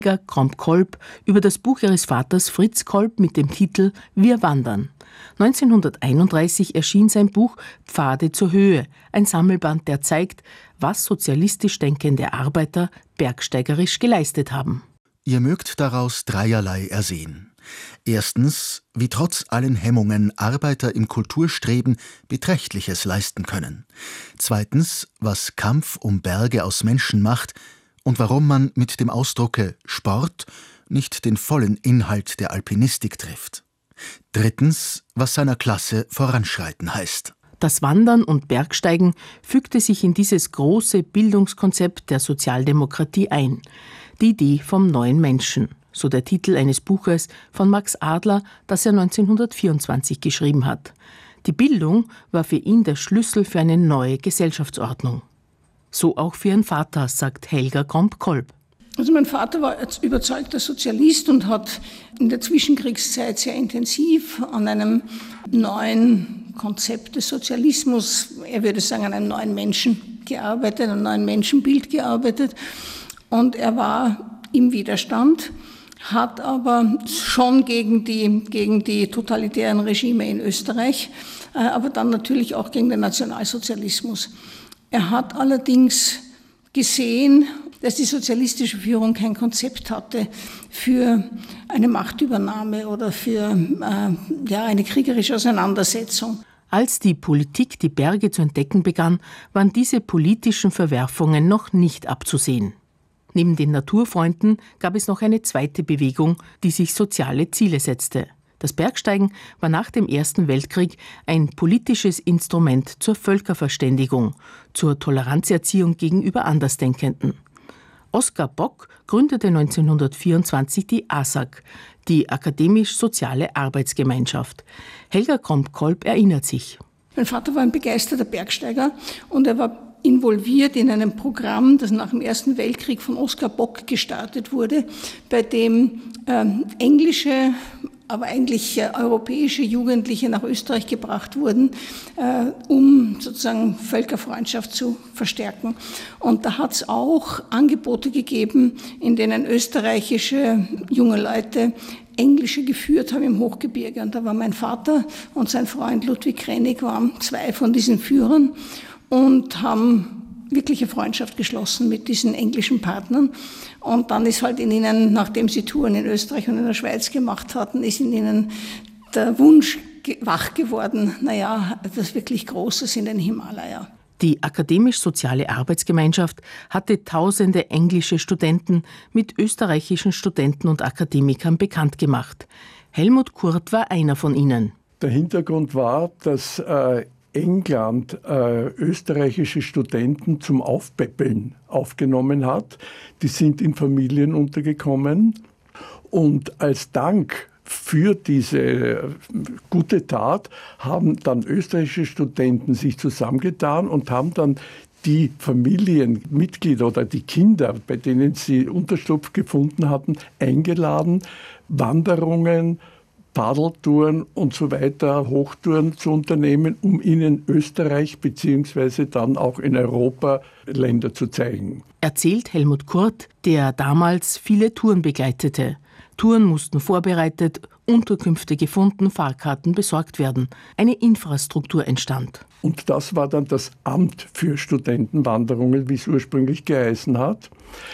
Helga Kromp-Kolb über das Buch ihres Vaters Fritz Kolb mit dem Titel »Wir wandern«. 1931 erschien sein Buch »Pfade zur Höhe«, ein Sammelband, der zeigt, was sozialistisch denkende Arbeiter bergsteigerisch geleistet haben. Ihr mögt daraus dreierlei ersehen. Erstens, wie trotz allen Hemmungen Arbeiter im Kulturstreben Beträchtliches leisten können. Zweitens, was Kampf um Berge aus Menschen macht und warum man mit dem Ausdrucke Sport nicht den vollen Inhalt der Alpinistik trifft. Drittens, was seiner Klasse voranschreiten heißt. Das Wandern und Bergsteigen fügte sich in dieses große Bildungskonzept der Sozialdemokratie ein. Die Idee vom neuen Menschen, so der Titel eines Buches von Max Adler, das er 1924 geschrieben hat. Die Bildung war für ihn der Schlüssel für eine neue Gesellschaftsordnung. So auch für ihren Vater, sagt Helga Kromp-Kolb. Also mein Vater war überzeugter Sozialist und hat in der Zwischenkriegszeit sehr intensiv an einem neuen Konzept des Sozialismus, er würde sagen an einem neuen Menschen gearbeitet, einem neuen Menschenbild gearbeitet. Und er war im Widerstand, hat aber schon gegen die totalitären Regime in Österreich, aber dann natürlich auch gegen den Nationalsozialismus. Er hat allerdings gesehen, dass die sozialistische Führung kein Konzept hatte für eine Machtübernahme oder für eine kriegerische Auseinandersetzung. Als die Politik die Berge zu entdecken begann, waren diese politischen Verwerfungen noch nicht abzusehen. Neben den Naturfreunden gab es noch eine zweite Bewegung, die sich soziale Ziele setzte. Das Bergsteigen war nach dem Ersten Weltkrieg ein politisches Instrument zur Völkerverständigung, zur Toleranzerziehung gegenüber Andersdenkenden. Oskar Bock gründete 1924 die ASAG, die Akademisch-Soziale Arbeitsgemeinschaft. Helga Kromp-Kolb erinnert sich. Mein Vater war ein begeisterter Bergsteiger und er war involviert in einem Programm, das nach dem Ersten Weltkrieg von Oskar Bock gestartet wurde, bei dem englische, aber eigentlich europäische Jugendliche nach Österreich gebracht wurden, um sozusagen Völkerfreundschaft zu verstärken. Und da hat es auch Angebote gegeben, in denen österreichische junge Leute Englische geführt haben im Hochgebirge. Und da war mein Vater und sein Freund Ludwig Krennig waren zwei von diesen Führern und haben wirkliche Freundschaft geschlossen mit diesen englischen Partnern. Und dann ist halt in ihnen, nachdem sie Touren in Österreich und in der Schweiz gemacht hatten, ist in ihnen der Wunsch wach geworden, etwas wirklich Großes in den Himalaya. Die Akademisch-Soziale Arbeitsgemeinschaft hatte tausende englische Studenten mit österreichischen Studenten und Akademikern bekannt gemacht. Helmut Kurt war einer von ihnen. Der Hintergrund war, dass England österreichische Studenten zum Aufpäppeln aufgenommen hat. Die sind in Familien untergekommen und als Dank für diese gute Tat haben dann österreichische Studenten sich zusammengetan und haben dann die Familienmitglieder oder die Kinder, bei denen sie Unterschlupf gefunden hatten, eingeladen, Wanderungen, Paddeltouren und so weiter, Hochtouren zu unternehmen, um ihnen Österreich bzw. dann auch in Europa Länder zu zeigen. Erzählt Helmut Kurt, der damals viele Touren begleitete. Touren mussten vorbereitet, Unterkünfte gefunden, Fahrkarten besorgt werden. Eine Infrastruktur entstand. Und das war dann das Amt für Studentenwanderungen, wie es ursprünglich geheißen hat.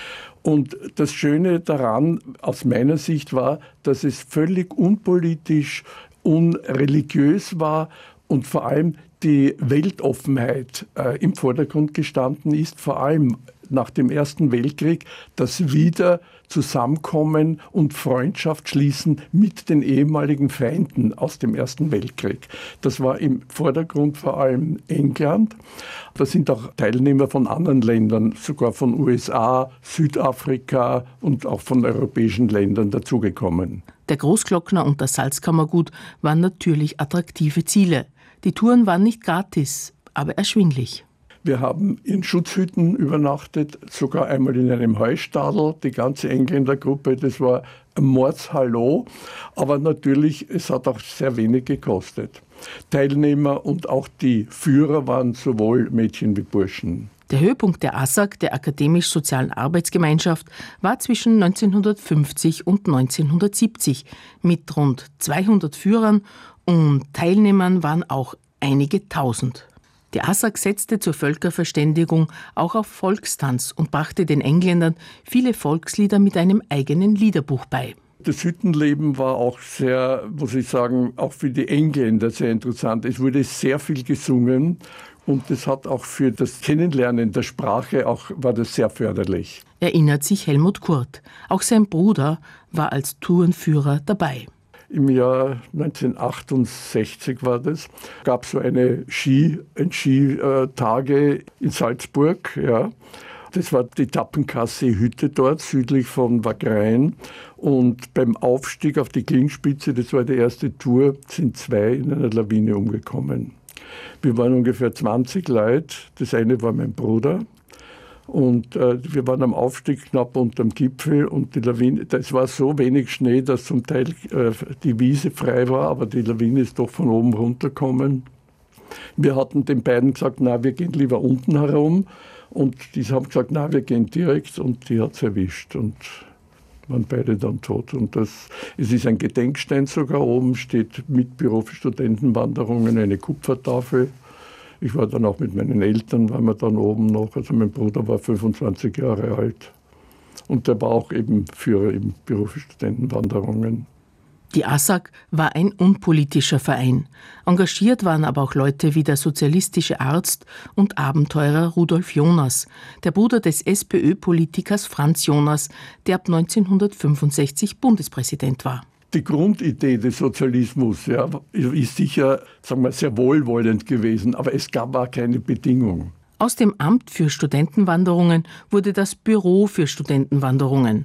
Und das Schöne daran, aus meiner Sicht, war, dass es völlig unpolitisch, unreligiös war und vor allem die Weltoffenheit im Vordergrund gestanden ist, vor allem nach dem Ersten Weltkrieg, das Wiederzusammenkommen und Freundschaft schließen mit den ehemaligen Feinden aus dem Ersten Weltkrieg. Das war im Vordergrund vor allem England. Da sind auch Teilnehmer von anderen Ländern, sogar von USA, Südafrika und auch von europäischen Ländern dazugekommen. Der Großglockner und das Salzkammergut waren natürlich attraktive Ziele. Die Touren waren nicht gratis, aber erschwinglich. Wir haben in Schutzhütten übernachtet, sogar einmal in einem Heustadel, die ganze Engländergruppe, das war ein Mordshallo, aber natürlich, es hat auch sehr wenig gekostet. Teilnehmer und auch die Führer waren sowohl Mädchen wie Burschen. Der Höhepunkt der ASAG, der Akademisch-Sozialen Arbeitsgemeinschaft, war zwischen 1950 und 1970 mit rund 200 Führern und Teilnehmern waren auch einige Tausend. Die ASAG setzte zur Völkerverständigung auch auf Volkstanz und brachte den Engländern viele Volkslieder mit einem eigenen Liederbuch bei. Das Hüttenleben war auch sehr, muss ich sagen, auch für die Engländer sehr interessant. Es wurde sehr viel gesungen. Und das hat auch für das Kennenlernen der Sprache war das sehr förderlich. Erinnert sich Helmut Kurt. Auch sein Bruder war als Tourenführer dabei. Im Jahr 1968 war das, gab es so ein Skitage in Salzburg. Ja. Das war die Tappenkasse Hütte dort, südlich von Wagrain. Und beim Aufstieg auf die Klingspitze, das war die erste Tour, sind 2 in einer Lawine umgekommen. Wir waren ungefähr 20 Leute. Das eine war mein Bruder. Und wir waren am Aufstieg knapp unterm Gipfel. Und die Lawine, es war so wenig Schnee, dass zum Teil die Wiese frei war, aber die Lawine ist doch von oben runtergekommen. Wir hatten den beiden gesagt, na, wir gehen lieber unten herum. Und die haben gesagt, na, wir gehen direkt. Und die hat es erwischt. Und waren beide dann tot. Und es ist ein Gedenkstein sogar. Oben steht mit Büro für Studentenwanderungen eine Kupfertafel. Ich war dann auch mit meinen Eltern, waren wir dann oben noch. Also mein Bruder war 25 Jahre alt. Und der war auch eben Führer im Büro für Studentenwanderungen. Die ASAG war ein unpolitischer Verein. Engagiert waren aber auch Leute wie der sozialistische Arzt und Abenteurer Rudolf Jonas, der Bruder des SPÖ-Politikers Franz Jonas, der ab 1965 Bundespräsident war. Die Grundidee des Sozialismus ist sicher, sagen wir, sehr wohlwollend gewesen, aber es war keine Bedingung. Aus dem Amt für Studentenwanderungen wurde das Büro für Studentenwanderungen.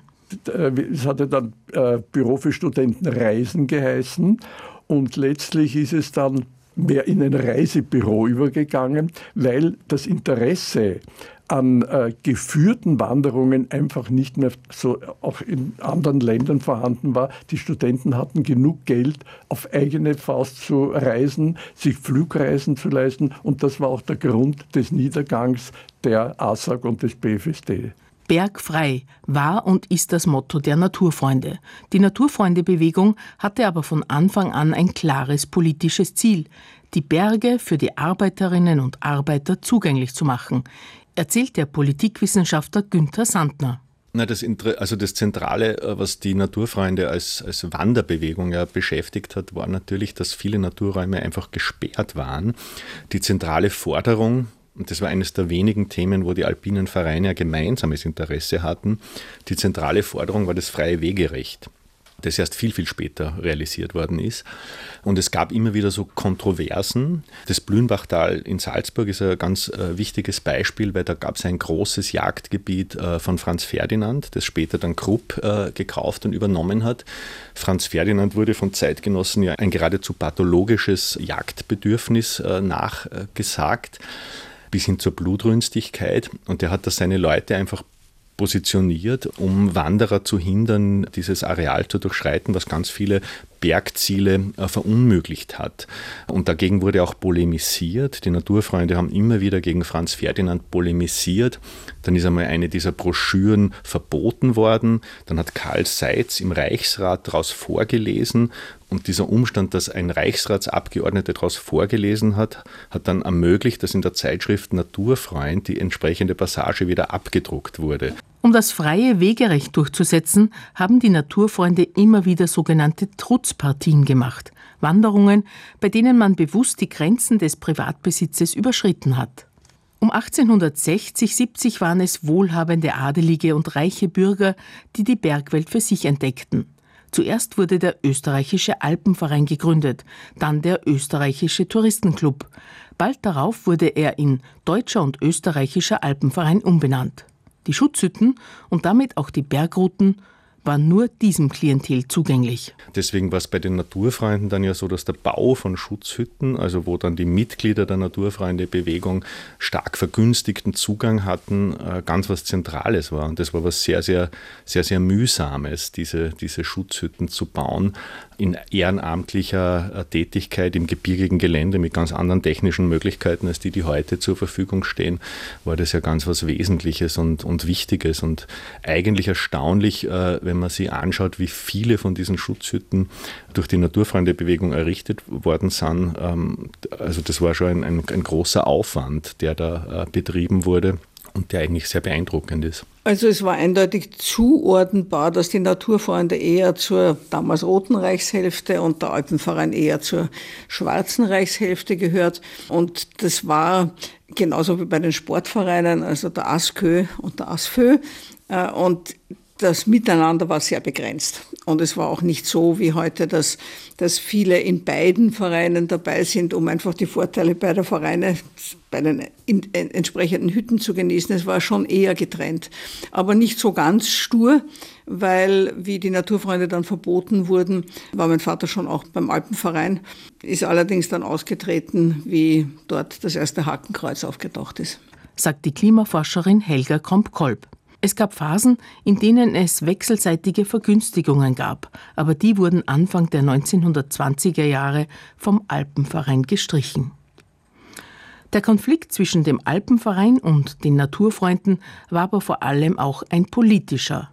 Es hatte dann Büro für Studentenreisen geheißen und letztlich ist es dann mehr in ein Reisebüro übergegangen, weil das Interesse an geführten Wanderungen einfach nicht mehr so auch in anderen Ländern vorhanden war. Die Studenten hatten genug Geld, auf eigene Faust zu reisen, sich Flugreisen zu leisten und das war auch der Grund des Niedergangs der ASAG und des BFSD. Bergfrei war und ist das Motto der Naturfreunde. Die Naturfreunde-Bewegung hatte aber von Anfang an ein klares politisches Ziel, die Berge für die Arbeiterinnen und Arbeiter zugänglich zu machen, erzählt der Politikwissenschaftler Günther Sandner. Das Zentrale, was die Naturfreunde als Wanderbewegung beschäftigt hat, war natürlich, dass viele Naturräume einfach gesperrt waren. Die zentrale Forderung, und das war eines der wenigen Themen, wo die alpinen Vereine ein gemeinsames Interesse hatten, die zentrale Forderung war das freie Wegerecht, das erst viel, viel später realisiert worden ist. Und es gab immer wieder so Kontroversen. Das Blühenbachtal in Salzburg ist ein ganz wichtiges Beispiel, weil da gab es ein großes Jagdgebiet von Franz Ferdinand, das später dann Krupp gekauft und übernommen hat. Franz Ferdinand wurde von Zeitgenossen ein geradezu pathologisches Jagdbedürfnis nachgesagt, bis hin zur Blutrünstigkeit. Und er hat da seine Leute einfach positioniert, um Wanderer zu hindern, dieses Areal zu durchschreiten, was ganz viele Bergziele verunmöglicht hat. Und dagegen wurde auch polemisiert. Die Naturfreunde haben immer wieder gegen Franz Ferdinand polemisiert. Dann ist einmal eine dieser Broschüren verboten worden. Dann hat Karl Seitz im Reichsrat daraus vorgelesen. Und dieser Umstand, dass ein Reichsratsabgeordneter daraus vorgelesen hat, hat dann ermöglicht, dass in der Zeitschrift Naturfreund die entsprechende Passage wieder abgedruckt wurde. Um das freie Wegerecht durchzusetzen, haben die Naturfreunde immer wieder sogenannte Trutzpartien gemacht. Wanderungen, bei denen man bewusst die Grenzen des Privatbesitzes überschritten hat. Um 1860-70 waren es wohlhabende Adelige und reiche Bürger, die die Bergwelt für sich entdeckten. Zuerst wurde der Österreichische Alpenverein gegründet, dann der Österreichische Touristenclub. Bald darauf wurde er in Deutscher und Österreichischer Alpenverein umbenannt. Die Schutzhütten und damit auch die Bergrouten waren nur diesem Klientel zugänglich. Deswegen war es bei den Naturfreunden dann ja so, dass der Bau von Schutzhütten, also wo dann die Mitglieder der Naturfreunde-Bewegung stark vergünstigten Zugang hatten, ganz was Zentrales war. Und das war was sehr, sehr, sehr, sehr Mühsames, diese Schutzhütten zu bauen. in ehrenamtlicher Tätigkeit im gebirgigen Gelände mit ganz anderen technischen Möglichkeiten, als die heute zur Verfügung stehen, war das ja ganz was Wesentliches und Wichtiges und eigentlich erstaunlich, wenn man sich anschaut, wie viele von diesen Schutzhütten durch die Naturfreundebewegung errichtet worden sind. Also das war schon ein großer Aufwand, der da betrieben wurde und der eigentlich sehr beeindruckend ist. Also es war eindeutig zuordnenbar, dass die Naturfreunde eher zur damals Roten Reichshälfte und der Alpenverein eher zur Schwarzen Reichshälfte gehört. Und das war genauso wie bei den Sportvereinen, also der ASKÖ und der ASFÖ. Und das Miteinander war sehr begrenzt. Und es war auch nicht so wie heute, dass viele in beiden Vereinen dabei sind, um einfach die Vorteile beider Vereine bei den entsprechenden Hütten zu genießen. Es war schon eher getrennt. Aber nicht so ganz stur, weil wie die Naturfreunde dann verboten wurden, war mein Vater schon auch beim Alpenverein, ist allerdings dann ausgetreten, wie dort das erste Hakenkreuz aufgetaucht ist. Sagt die Klimaforscherin Helga Kromp-Kolb. Es gab Phasen, in denen es wechselseitige Vergünstigungen gab, aber die wurden Anfang der 1920er Jahre vom Alpenverein gestrichen. Der Konflikt zwischen dem Alpenverein und den Naturfreunden war aber vor allem auch ein politischer.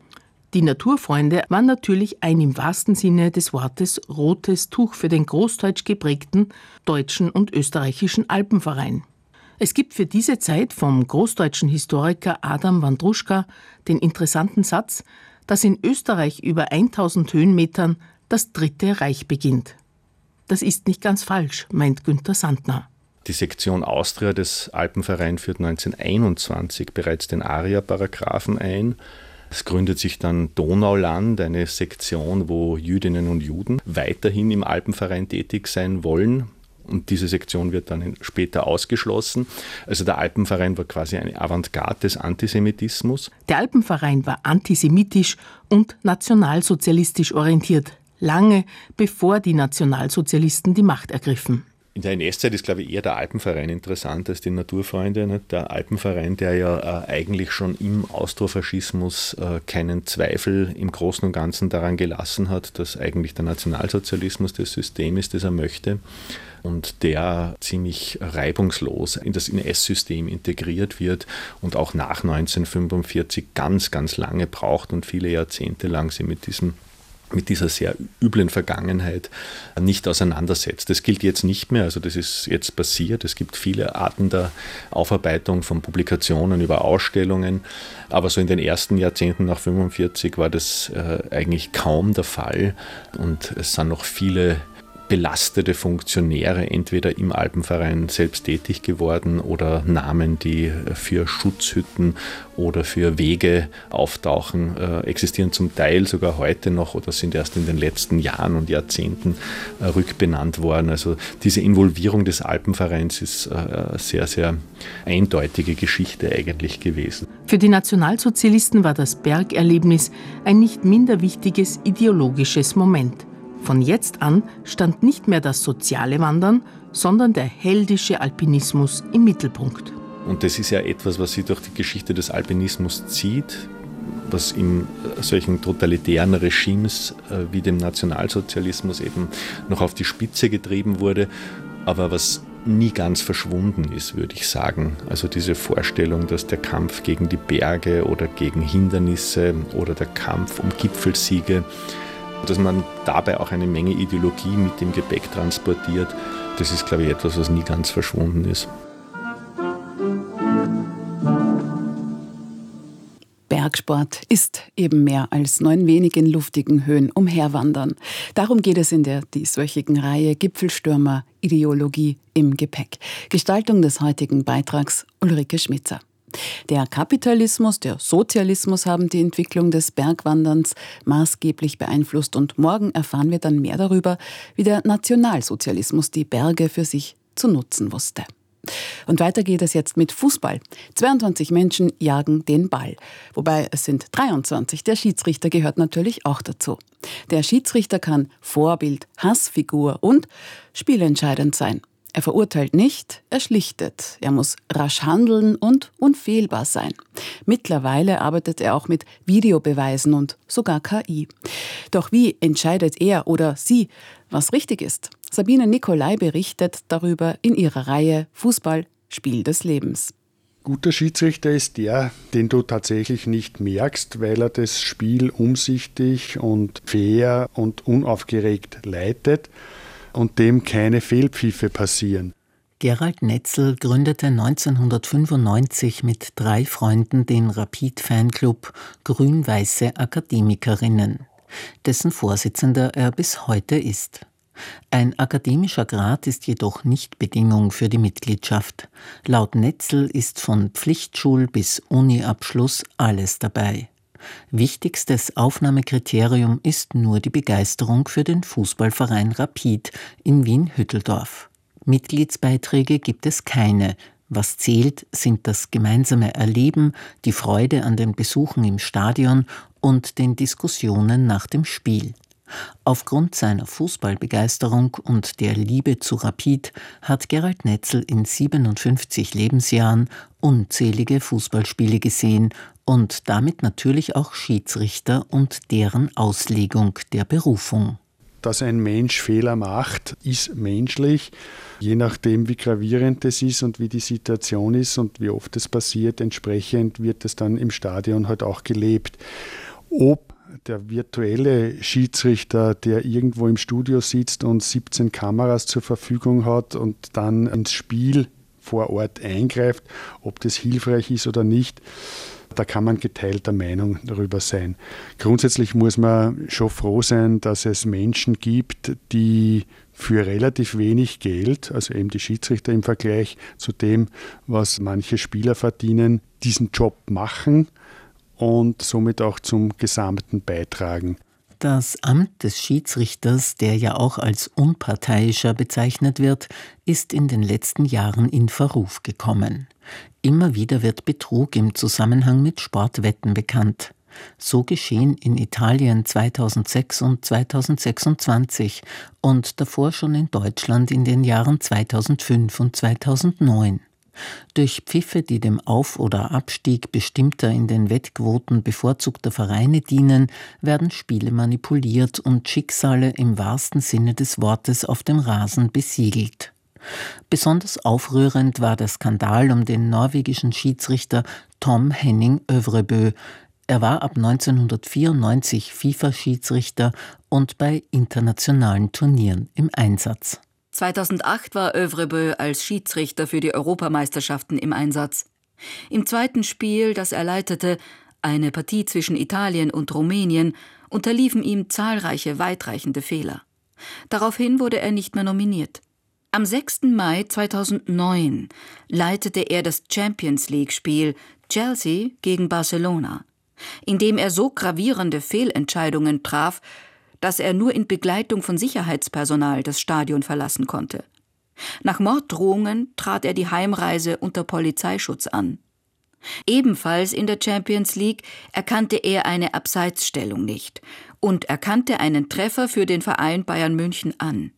Die Naturfreunde waren natürlich ein im wahrsten Sinne des Wortes rotes Tuch für den großdeutsch geprägten deutschen und österreichischen Alpenverein. Es gibt für diese Zeit vom großdeutschen Historiker Adam Wandruschka den interessanten Satz, dass in Österreich über 1000 Höhenmetern das Dritte Reich beginnt. Das ist nicht ganz falsch, meint Günther Sandner. Die Sektion Austria des Alpenvereins führt 1921 bereits den ARIA-Paragraphen ein. Es gründet sich dann Donauland, eine Sektion, wo Jüdinnen und Juden weiterhin im Alpenverein tätig sein wollen. Und diese Sektion wird dann später ausgeschlossen. Also der Alpenverein war quasi eine Avantgarde des Antisemitismus. Der Alpenverein war antisemitisch und nationalsozialistisch orientiert, lange bevor die Nationalsozialisten die Macht ergriffen. In der NS-Zeit ist, glaube ich, eher der Alpenverein interessant als die Naturfreunde. Nicht? Der Alpenverein, der ja eigentlich schon im Austrofaschismus keinen Zweifel im Großen und Ganzen daran gelassen hat, dass eigentlich der Nationalsozialismus das System ist, das er möchte. Und der ziemlich reibungslos in das NS-System integriert wird und auch nach 1945 ganz, ganz lange braucht und viele Jahrzehnte lang sie mit dieser sehr üblen Vergangenheit nicht auseinandersetzt. Das gilt jetzt nicht mehr, also das ist jetzt passiert. Es gibt viele Arten der Aufarbeitung von Publikationen über Ausstellungen, aber so in den ersten Jahrzehnten nach 1945 war das eigentlich kaum der Fall und es sind noch viele belastete Funktionäre entweder im Alpenverein selbst tätig geworden oder Namen, die für Schutzhütten oder für Wege auftauchen, existieren zum Teil sogar heute noch oder sind erst in den letzten Jahren und Jahrzehnten rückbenannt worden. Also diese Involvierung des Alpenvereins ist eine sehr, sehr eindeutige Geschichte eigentlich gewesen. Für die Nationalsozialisten war das Bergerlebnis ein nicht minder wichtiges ideologisches Moment. Von jetzt an stand nicht mehr das soziale Wandern, sondern der heldische Alpinismus im Mittelpunkt. Und das ist ja etwas, was sich durch die Geschichte des Alpinismus zieht, was in solchen totalitären Regimes wie dem Nationalsozialismus eben noch auf die Spitze getrieben wurde, aber was nie ganz verschwunden ist, würde ich sagen. Also diese Vorstellung, dass der Kampf gegen die Berge oder gegen Hindernisse oder der Kampf um Gipfelsiege, dass man dabei auch eine Menge Ideologie mit dem Gepäck transportiert, das ist, glaube ich, etwas, was nie ganz verschwunden ist. Bergsport ist eben mehr als nur ein wenig in luftigen Höhen umherwandern. Darum geht es in der dieswöchigen Reihe Gipfelstürmer, Ideologie im Gepäck. Gestaltung des heutigen Beitrags Ulrike Schmitzer. Der Kapitalismus, der Sozialismus haben die Entwicklung des Bergwanderns maßgeblich beeinflusst und morgen erfahren wir dann mehr darüber, wie der Nationalsozialismus die Berge für sich zu nutzen wusste. Und weiter geht es jetzt mit Fußball. 22 Menschen jagen den Ball. Wobei es sind 23. Der Schiedsrichter gehört natürlich auch dazu. Der Schiedsrichter kann Vorbild, Hassfigur und spielentscheidend sein. Er verurteilt nicht, er schlichtet. Er muss rasch handeln und unfehlbar sein. Mittlerweile arbeitet er auch mit Videobeweisen und sogar KI. Doch wie entscheidet er oder sie, was richtig ist? Sabine Nicolai berichtet darüber in ihrer Reihe Fußball, Spiel des Lebens. Guter Schiedsrichter ist der, den du tatsächlich nicht merkst, weil er das Spiel umsichtig und fair und unaufgeregt leitet und dem keine Fehlpfiffe passieren. Gerald Netzel gründete 1995 mit 3 Freunden den Rapid-Fanclub Grün-Weiße Akademikerinnen, dessen Vorsitzender er bis heute ist. Ein akademischer Grad ist jedoch nicht Bedingung für die Mitgliedschaft. Laut Netzel ist von Pflichtschul- bis Uni-Abschluss alles dabei. Wichtigstes Aufnahmekriterium ist nur die Begeisterung für den Fußballverein Rapid in Wien-Hütteldorf. Mitgliedsbeiträge gibt es keine. Was zählt, sind das gemeinsame Erleben, die Freude an den Besuchen im Stadion und den Diskussionen nach dem Spiel. Aufgrund seiner Fußballbegeisterung und der Liebe zu Rapid hat Gerald Netzel in 57 Lebensjahren unzählige Fußballspiele gesehen und damit natürlich auch Schiedsrichter und deren Auslegung der Berufung. Dass ein Mensch Fehler macht, ist menschlich. Je nachdem, wie gravierend es ist und wie die Situation ist und wie oft es passiert, entsprechend wird es dann im Stadion halt auch gelebt. Ob der virtuelle Schiedsrichter, der irgendwo im Studio sitzt und 17 Kameras zur Verfügung hat und dann ins Spiel vor Ort eingreift, ob das hilfreich ist oder nicht, da kann man geteilter Meinung darüber sein. Grundsätzlich muss man schon froh sein, dass es Menschen gibt, die für relativ wenig Geld, also eben die Schiedsrichter im Vergleich zu dem, was manche Spieler verdienen, diesen Job machen und somit auch zum Gesamten beitragen. Das Amt des Schiedsrichters, der ja auch als unparteiischer bezeichnet wird, ist in den letzten Jahren in Verruf gekommen. Immer wieder wird Betrug im Zusammenhang mit Sportwetten bekannt. So geschehen in Italien 2006 und 2026 und davor schon in Deutschland in den Jahren 2005 und 2009. Durch Pfiffe, die dem Auf- oder Abstieg bestimmter in den Wettquoten bevorzugter Vereine dienen, werden Spiele manipuliert und Schicksale im wahrsten Sinne des Wortes auf dem Rasen besiegelt. Besonders aufrührend war der Skandal um den norwegischen Schiedsrichter Tom Henning Øvrebø. Er war ab 1994 FIFA-Schiedsrichter und bei internationalen Turnieren im Einsatz. 2008 war Øvrebø als Schiedsrichter für die Europameisterschaften im Einsatz. Im zweiten Spiel, das er leitete, eine Partie zwischen Italien und Rumänien, unterliefen ihm zahlreiche weitreichende Fehler. Daraufhin wurde er nicht mehr nominiert. Am 6. Mai 2009 leitete er das Champions-League-Spiel Chelsea gegen Barcelona, in dem er so gravierende Fehlentscheidungen traf, dass er nur in Begleitung von Sicherheitspersonal das Stadion verlassen konnte. Nach Morddrohungen trat er die Heimreise unter Polizeischutz an. Ebenfalls in der Champions League erkannte er eine Abseitsstellung nicht und erkannte einen Treffer für den Verein Bayern München an.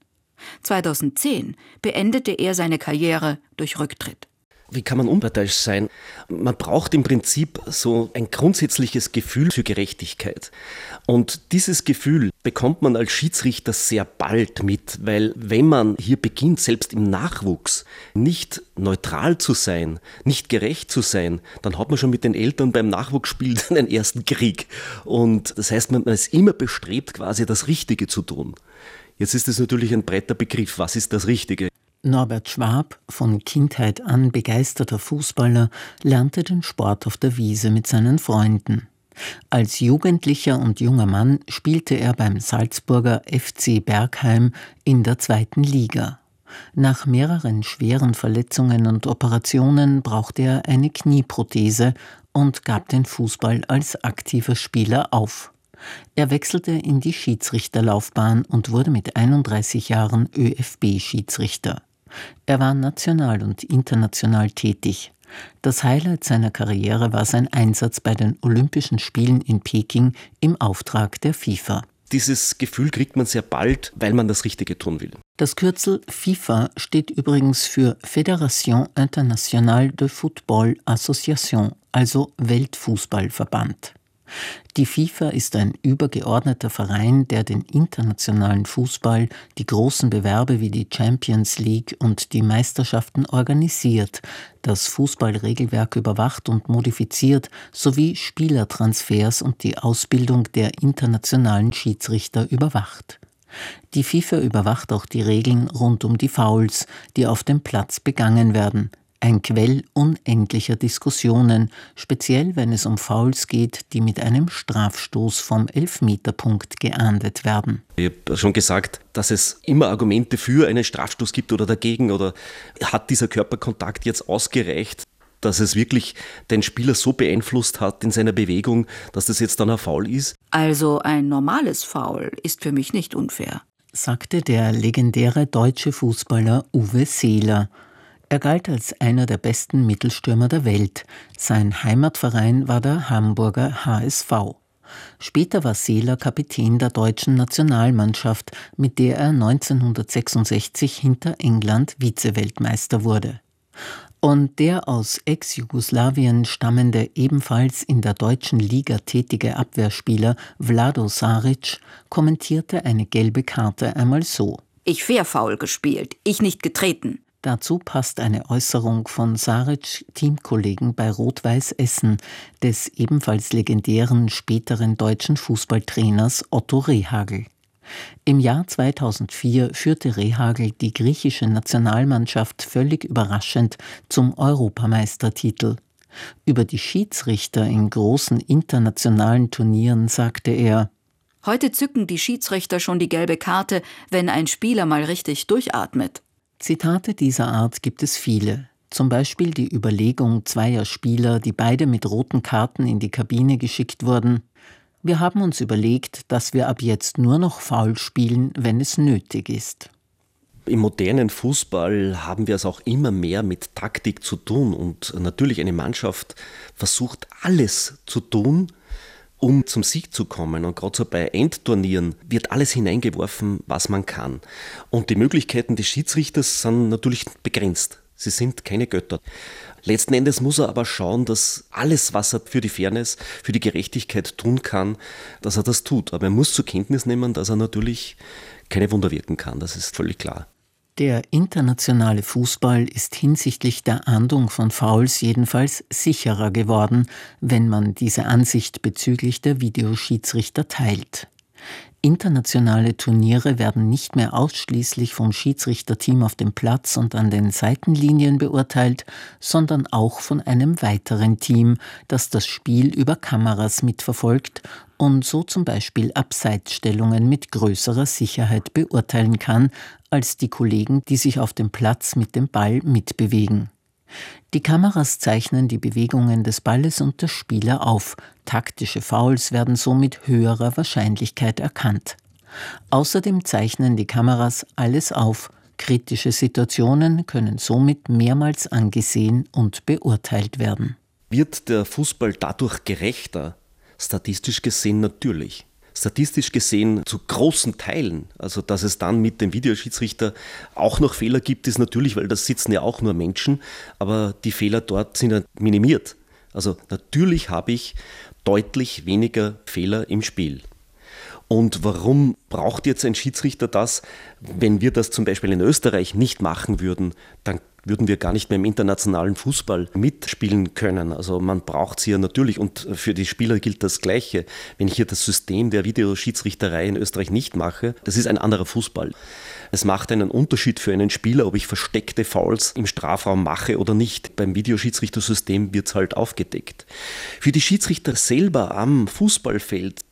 2010 beendete er seine Karriere durch Rücktritt. Wie kann man unparteiisch sein? Man braucht im Prinzip so ein grundsätzliches Gefühl für Gerechtigkeit. Und dieses Gefühl bekommt man als Schiedsrichter sehr bald mit, weil wenn man hier beginnt, selbst im Nachwuchs, nicht neutral zu sein, nicht gerecht zu sein, dann hat man schon mit den Eltern beim Nachwuchsspiel einen ersten Krieg. Und das heißt, man ist immer bestrebt, quasi das Richtige zu tun. Jetzt ist es natürlich ein breiter Begriff. Was ist das Richtige? Norbert Schwab, von Kindheit an begeisterter Fußballer, lernte den Sport auf der Wiese mit seinen Freunden. Als Jugendlicher und junger Mann spielte er beim Salzburger FC Bergheim in der 2. Liga. Nach mehreren schweren Verletzungen und Operationen brauchte er eine Knieprothese und gab den Fußball als aktiver Spieler auf. Er wechselte in die Schiedsrichterlaufbahn und wurde mit 31 Jahren ÖFB-Schiedsrichter. Er war national und international tätig. Das Highlight seiner Karriere war sein Einsatz bei den Olympischen Spielen in Peking im Auftrag der FIFA. Dieses Gefühl kriegt man sehr bald, weil man das Richtige tun will. Das Kürzel FIFA steht übrigens für Fédération Internationale de Football Association, also Weltfußballverband. Die FIFA ist ein übergeordneter Verein, der den internationalen Fußball, die großen Bewerbe wie die Champions League und die Meisterschaften organisiert, das Fußballregelwerk überwacht und modifiziert, sowie Spielertransfers und die Ausbildung der internationalen Schiedsrichter überwacht. Die FIFA überwacht auch die Regeln rund um die Fouls, die auf dem Platz begangen werden. Ein Quell unendlicher Diskussionen, speziell wenn es um Fouls geht, die mit einem Strafstoß vom Elfmeterpunkt geahndet werden. Ich habe schon gesagt, dass es immer Argumente für einen Strafstoß gibt oder dagegen, oder hat dieser Körperkontakt jetzt ausgereicht, dass es wirklich den Spieler so beeinflusst hat in seiner Bewegung, dass das jetzt dann ein Foul ist? Also ein normales Foul ist für mich nicht unfair, sagte der legendäre deutsche Fußballer Uwe Seeler. Er galt als einer der besten Mittelstürmer der Welt. Sein Heimatverein war der Hamburger HSV. Später war Seeler Kapitän der deutschen Nationalmannschaft, mit der er 1966 hinter England Vize-Weltmeister wurde. Und der aus Ex-Jugoslawien stammende, ebenfalls in der deutschen Liga tätige Abwehrspieler Vlado Saric kommentierte eine gelbe Karte einmal so: Ich fair faul gespielt, ich nicht getreten. Dazu passt eine Äußerung von Saric Teamkollegen bei Rot-Weiß Essen, des ebenfalls legendären späteren deutschen Fußballtrainers Otto Rehhagel. Im Jahr 2004 führte Rehhagel die griechische Nationalmannschaft völlig überraschend zum Europameistertitel. Über die Schiedsrichter in großen internationalen Turnieren sagte er: Heute zücken die Schiedsrichter schon die gelbe Karte, wenn ein Spieler mal richtig durchatmet. Zitate dieser Art gibt es viele. Zum Beispiel die Überlegung zweier Spieler, die beide mit roten Karten in die Kabine geschickt wurden: Wir haben uns überlegt, dass wir ab jetzt nur noch faul spielen, wenn es nötig ist. Im modernen Fußball haben wir es auch immer mehr mit Taktik zu tun. Und natürlich eine Mannschaft versucht alles zu tun, um zum Sieg zu kommen. Und gerade so bei Endturnieren wird alles hineingeworfen, was man kann. Und die Möglichkeiten des Schiedsrichters sind natürlich begrenzt. Sie sind keine Götter. Letzten Endes muss er aber schauen, dass alles, was er für die Fairness, für die Gerechtigkeit tun kann, dass er das tut. Aber er muss zur Kenntnis nehmen, dass er natürlich keine Wunder wirken kann. Das ist völlig klar. Der internationale Fußball ist hinsichtlich der Ahndung von Fouls jedenfalls sicherer geworden, wenn man diese Ansicht bezüglich der Videoschiedsrichter teilt. Internationale Turniere werden nicht mehr ausschließlich vom Schiedsrichterteam auf dem Platz und an den Seitenlinien beurteilt, sondern auch von einem weiteren Team, das das Spiel über Kameras mitverfolgt und so zum Beispiel Abseitsstellungen mit größerer Sicherheit beurteilen kann, als die Kollegen, die sich auf dem Platz mit dem Ball mitbewegen. Die Kameras zeichnen die Bewegungen des Balles und der Spieler auf. Taktische Fouls werden so mit höherer Wahrscheinlichkeit erkannt. Außerdem zeichnen die Kameras alles auf. Kritische Situationen können somit mehrmals angesehen und beurteilt werden. Wird der Fußball dadurch gerechter? Statistisch gesehen natürlich. Statistisch gesehen zu großen Teilen, also dass es dann mit dem Videoschiedsrichter auch noch Fehler gibt, ist natürlich, weil da sitzen ja auch nur Menschen, aber die Fehler dort sind ja minimiert. Also natürlich habe ich deutlich weniger Fehler im Spiel. Und warum braucht jetzt ein Schiedsrichter das? Wenn wir das zum Beispiel in Österreich nicht machen würden, dann würden wir gar nicht mehr im internationalen Fußball mitspielen können. Also man braucht sie ja natürlich, und für die Spieler gilt das Gleiche. Wenn ich hier das System der Videoschiedsrichterei in Österreich nicht mache, das ist ein anderer Fußball. Es macht einen Unterschied für einen Spieler, ob ich versteckte Fouls im Strafraum mache oder nicht. Beim Videoschiedsrichtersystem wird es halt aufgedeckt. Für die Schiedsrichter selber am Fußballfeld,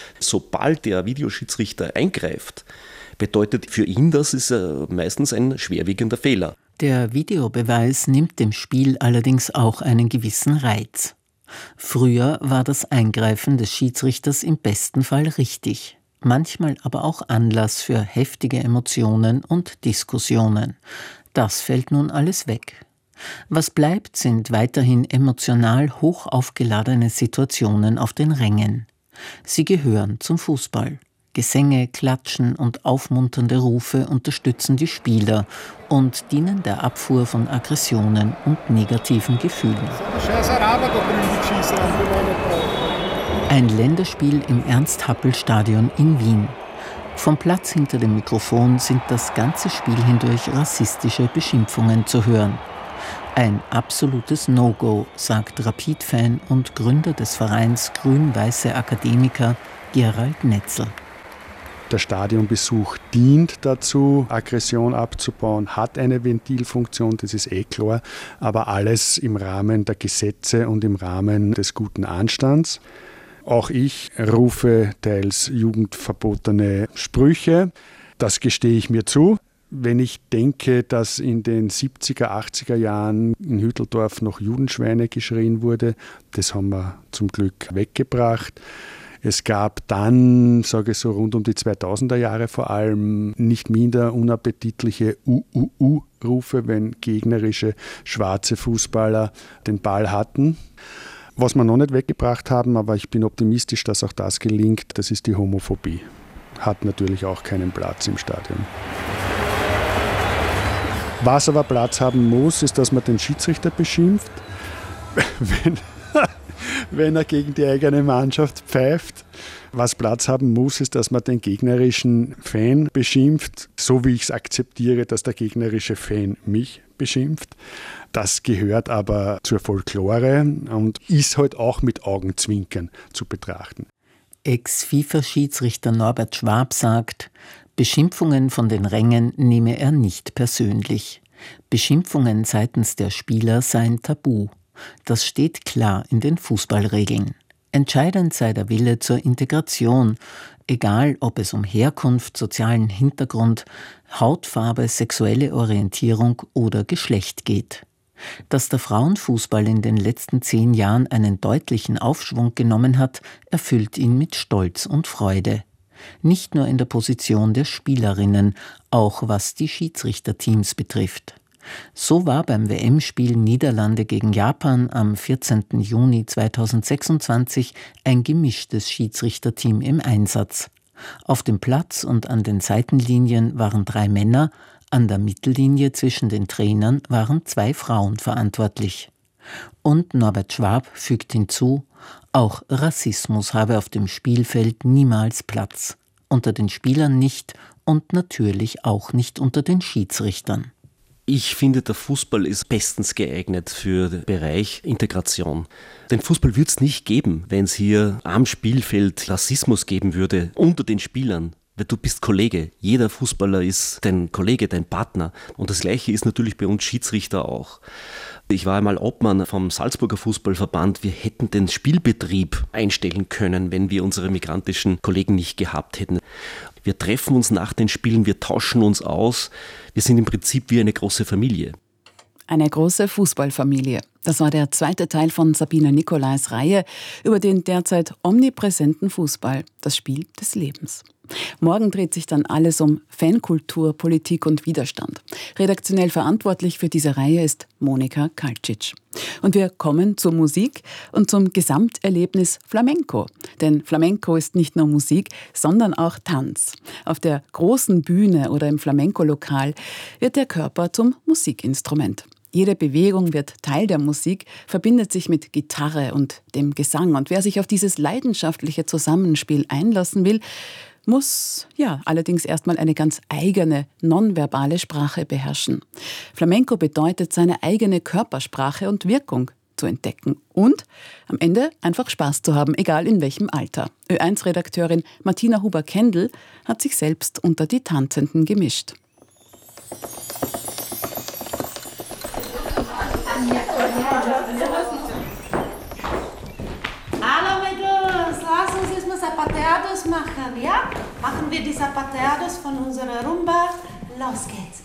sobald der Videoschiedsrichter eingreift, bedeutet für ihn, das ist meistens ein schwerwiegender Fehler. Der Videobeweis nimmt dem Spiel allerdings auch einen gewissen Reiz. Früher war das Eingreifen des Schiedsrichters im besten Fall richtig, manchmal aber auch Anlass für heftige Emotionen und Diskussionen. Das fällt nun alles weg. Was bleibt, sind weiterhin emotional hoch aufgeladene Situationen auf den Rängen. Sie gehören zum Fußball. Gesänge, Klatschen und aufmunternde Rufe unterstützen die Spieler und dienen der Abfuhr von Aggressionen und negativen Gefühlen. Ein Länderspiel im Ernst-Happel-Stadion in Wien. Vom Platz hinter dem Mikrofon sind das ganze Spiel hindurch rassistische Beschimpfungen zu hören. Ein absolutes No-Go, sagt Rapid-Fan und Gründer des Vereins Grün-Weiße Akademiker Gerald Netzel. Der Stadionbesuch dient dazu, Aggression abzubauen, hat eine Ventilfunktion, das ist klar, aber alles im Rahmen der Gesetze und im Rahmen des guten Anstands. Auch ich rufe teils jugendverbotene Sprüche, das gestehe ich mir zu. Wenn ich denke, dass in den 70er, 80er Jahren in Hütteldorf noch Judenschweine geschrien wurde, das haben wir zum Glück weggebracht. Es gab dann, sage ich so rund um die 2000er Jahre vor allem, nicht minder unappetitliche Rufe, wenn gegnerische schwarze Fußballer den Ball hatten. Was wir noch nicht weggebracht haben, aber ich bin optimistisch, dass auch das gelingt, das ist die Homophobie. Hat natürlich auch keinen Platz im Stadion. Was aber Platz haben muss, ist, dass man den Schiedsrichter beschimpft, wenn er gegen die eigene Mannschaft pfeift. Was Platz haben muss, ist, dass man den gegnerischen Fan beschimpft, so wie ich es akzeptiere, dass der gegnerische Fan mich beschimpft. Das gehört aber zur Folklore und ist halt auch mit Augenzwinkern zu betrachten. Ex-FIFA-Schiedsrichter Norbert Schwab sagt, Beschimpfungen von den Rängen nehme er nicht persönlich. Beschimpfungen seitens der Spieler seien tabu. Das steht klar in den Fußballregeln. Entscheidend sei der Wille zur Integration, egal ob es um Herkunft, sozialen Hintergrund, Hautfarbe, sexuelle Orientierung oder Geschlecht geht. Dass der Frauenfußball in den letzten 10 Jahren einen deutlichen Aufschwung genommen hat, erfüllt ihn mit Stolz und Freude. Nicht nur in der Position der Spielerinnen, auch was die Schiedsrichterteams betrifft. So war beim WM-Spiel Niederlande gegen Japan am 14. Juni 2026 ein gemischtes Schiedsrichterteam im Einsatz. Auf dem Platz und an den Seitenlinien waren 3 Männer, an der Mittellinie zwischen den Trainern waren 2 Frauen verantwortlich. Und Norbert Schwab fügt hinzu, auch Rassismus habe auf dem Spielfeld niemals Platz. Unter den Spielern nicht und natürlich auch nicht unter den Schiedsrichtern. Ich finde, der Fußball ist bestens geeignet für den Bereich Integration. Den Fußball würde es nicht geben, wenn es hier am Spielfeld Rassismus geben würde unter den Spielern. Weil du bist Kollege. Jeder Fußballer ist dein Kollege, dein Partner. Und das Gleiche ist natürlich bei uns Schiedsrichter auch. Ich war einmal Obmann vom Salzburger Fußballverband. Wir hätten den Spielbetrieb einstellen können, wenn wir unsere migrantischen Kollegen nicht gehabt hätten. Wir treffen uns nach den Spielen, wir tauschen uns aus. Wir sind im Prinzip wie eine große Familie. Eine große Fußballfamilie. Das war der zweite Teil von Sabine Nicolais Reihe über den derzeit omnipräsenten Fußball, das Spiel des Lebens. Morgen dreht sich dann alles um Fankultur, Politik und Widerstand. Redaktionell verantwortlich für diese Reihe ist Monika Kaltschitsch. Und wir kommen zur Musik und zum Gesamterlebnis Flamenco. Denn Flamenco ist nicht nur Musik, sondern auch Tanz. Auf der großen Bühne oder im Flamenco-Lokal wird der Körper zum Musikinstrument. Jede Bewegung wird Teil der Musik, verbindet sich mit Gitarre und dem Gesang. Und wer sich auf dieses leidenschaftliche Zusammenspiel einlassen will, muss allerdings erstmal eine ganz eigene, nonverbale Sprache beherrschen. Flamenco bedeutet, seine eigene Körpersprache und Wirkung zu entdecken und am Ende einfach Spaß zu haben, egal in welchem Alter. Ö1-Redakteurin Martina Huber-Kendl hat sich selbst unter die Tanzenden gemischt. Hallo amigos, lass uns jetzt mal Zapateados machen, ja? Machen wir die Zapateados von unserer Rumba. Los geht's.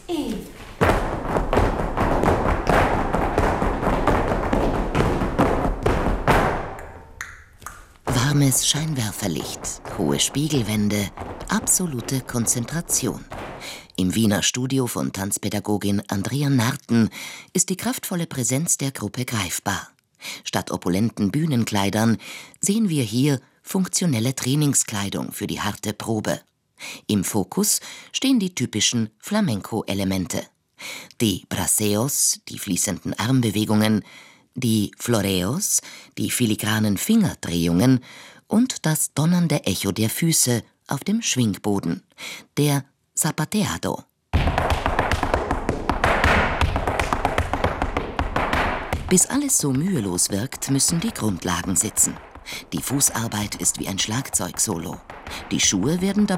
Warmes Scheinwerferlicht, hohe Spiegelwände, absolute Konzentration. Im Wiener Studio von Tanzpädagogin Andrea Narten ist die kraftvolle Präsenz der Gruppe greifbar. Statt opulenten Bühnenkleidern sehen wir hier funktionelle Trainingskleidung für die harte Probe. Im Fokus stehen die typischen Flamenco-Elemente. Die Braceos, die fließenden Armbewegungen, die Floreos, die filigranen Fingerdrehungen und das donnernde Echo der Füße auf dem Schwingboden, der Zapateado. Bis alles so mühelos wirkt, müssen die Grundlagen sitzen. Die Fußarbeit ist wie ein Schlagzeugsolo. Die Schuhe werden dabei